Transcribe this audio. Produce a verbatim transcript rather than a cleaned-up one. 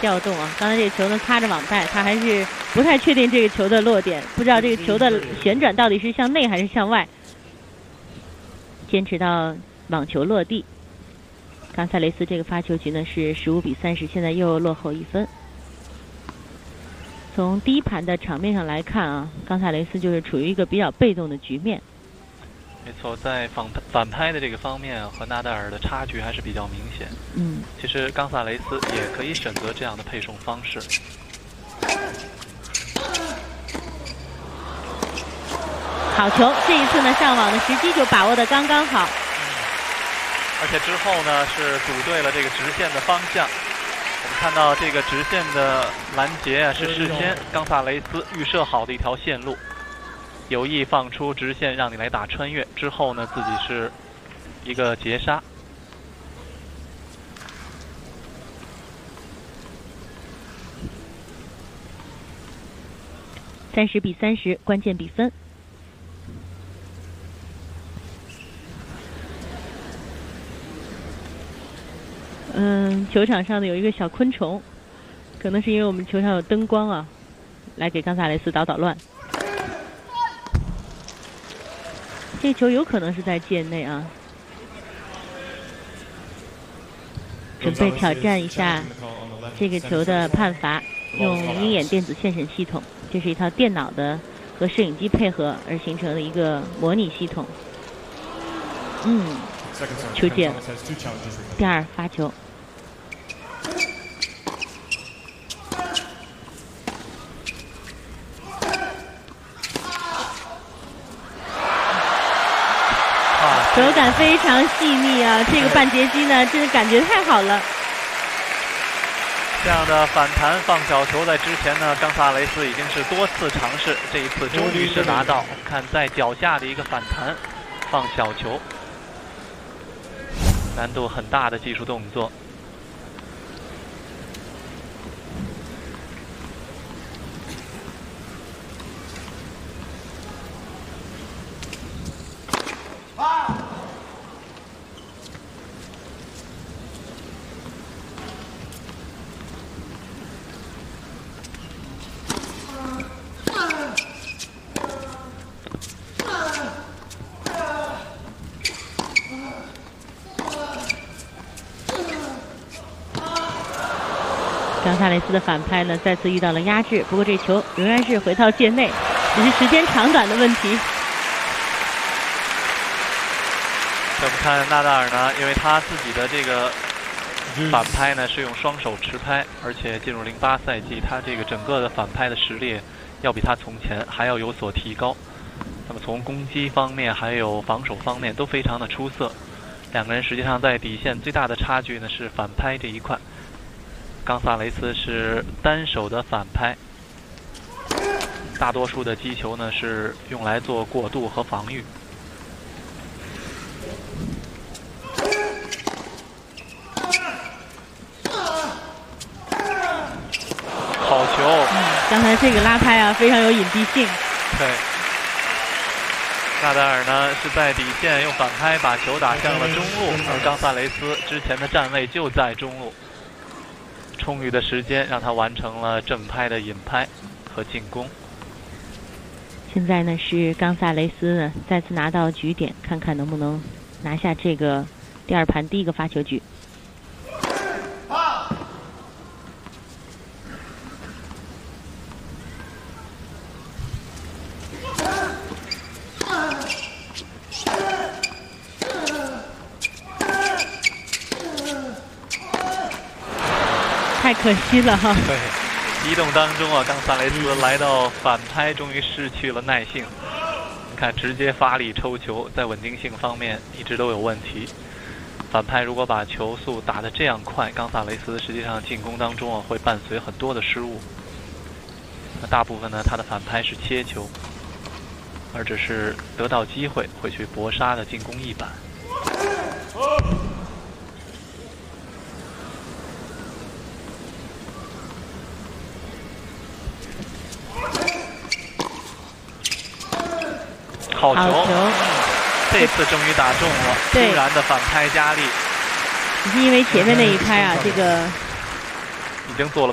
调动啊。刚才这个球呢擦着网带，他还是不太确定这个球的落点，不知道这个球的旋转到底是向内还是向外。坚持到网球落地。冈萨雷斯这个发球局呢是十五比三十，现在又落后一分。从第一盘的场面上来看啊，冈萨雷斯就是处于一个比较被动的局面。 没错，在反反拍的这个方面和纳达尔的差距还是比较明显。 嗯， 其实冈萨雷斯也可以选择这样的配送方式。 好球，这一次呢上网的时机就把握得刚刚好。 而且之后呢是组对了这个直线的方向。我们看到这个直线的拦截啊，是事先冈萨雷斯预设好的一条线路，有意放出直线让你来打穿越，之后呢自己是一个截杀。 三十比三十，关键比分。嗯，球场上呢有一个小昆虫，可能是因为我们球场有灯光啊，来给冈萨雷斯捣捣乱。这球有可能是在界内啊，准备挑战一下这个球的判罚，用鹰眼电子现审系统，这是一套电脑的和摄影机配合而形成的一个模拟系统。嗯，球界了，第二发球。手感非常细腻啊，这个半截击呢，真的感觉太好了。 这样的反弹放小球，在之前呢，冈萨雷斯已经是多次尝试，这一次终于是拿到。看在脚下的一个反弹放小球，难度很大的技术动作。 冈萨雷斯的反拍呢，再次遇到了压制，不过这球仍然是回到界内，只是时间长短的问题。 我们看纳达尔呢，因为他自己的这个反拍呢是用双手持拍，而且进入零八赛季，他这个整个的反拍的实力要比他从前还要有所提高。那么从攻击方面还有防守方面都非常的出色。两个人实际上在底线最大的差距呢是反拍这一块。冈萨雷斯是单手的反拍，大多数的击球呢是用来做过渡和防御。好球！ 嗯，刚才这个拉拍啊，非常有隐蔽性。 对，纳达尔呢是在底线用反拍把球打向了中路，而冈萨雷斯之前的站位就在中路。充裕的时间让他完成了正拍的引拍和进攻。 现在呢是冈萨雷斯呢再次拿到局点，看看能不能拿下这个第二盘第一个发球局。太可惜了哈！ 对，移动当中啊，冈萨雷斯来到反拍，终于失去了耐性。你看，直接发力抽球，在稳定性方面一直都有问题。反拍如果把球速打得这样快，冈萨雷斯实际上进攻当中啊会伴随很多的失误。那大部分呢，他的反拍是切球，而只是得到机会会去搏杀的进攻一板。好球！ 好球！ 这次终于打中了，突然的反拍加力。 只是因为前面那一拍啊，这个已经做了。